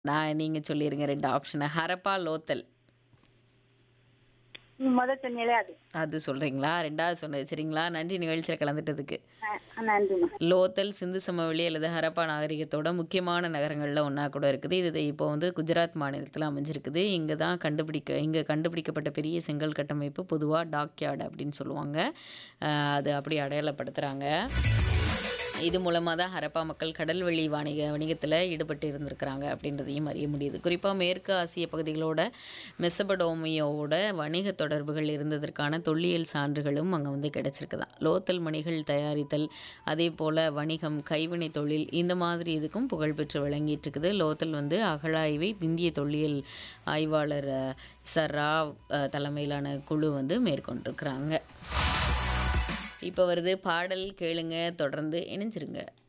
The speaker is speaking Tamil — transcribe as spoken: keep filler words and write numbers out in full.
நான் நீங்க சொல்லிருங்க ரெண்டு ஆப்ஷன. ஹரப்பா, லோத்தல். நீங்க மொத சொன்னீங்களே அது. அது சொல்றீங்களா? ரெண்டாவது சொன்னது சரிங்களா? நன்றி நிகழ்ச்சியில கலந்துட்டதுக்கு. அ நன்றிம்மா. லோத்தல் சிந்து சமவெளி அல்லது ஹரப்பா நாகரிகத்தோட முக்கியமான நகரங்கள்ல ஒண்ணா கூட இருக்குது. இது இப்போ வந்து குஜராத் மாநிலத்தில அமைஞ்சிருக்குது. இங்க தான் கண்டுபிடிக்க இங்க கண்டுபிடிக்கப்பட்ட பெரிய செங்கல் கட்டமைப்பு பொதுவா டாக்யார்ட் அப்படின்னு சொல்லுவாங்க. அ அது அப்படி அடையாளப்படுத்துறாங்க. இது மூலமா தான் ஹரப்பா மக்கள் கடல்வழி வாணிக வணிகத்தில ஈடுபட்டு இருந்திருக்கிறாங்க அப்படின்றதையும் அறிய முடியுது. குறிப்பா மேற்கு ஆசிய பகுதிகளோட மெசபடோமியாவோட வணிக தொடர்புகள் இருந்ததற்கான தொல்லியல் சான்றுகளும் அங்க வந்து கிடைச்சிருக்குதாம். லோத்தல் மணிகள் தயாரித்தல், அதேபோல வணிகம், கைவினை தொழில் இந்த மாதிரி இதுக்கும் புகழ்பெற்று விளங்கிட்டு இருக்குது. லோத்தல் வந்து அகழாய்வை இந்திய தொல்லியல் ஆய்வாளர் சர் ராவ் அ தலைமையிலான குழு வந்து மேற்கொண்டிருக்கிறாங்க. இப்போ வருது பாடல் கேளுங்க, தொடர்ந்து இணைஞ்சிருங்க.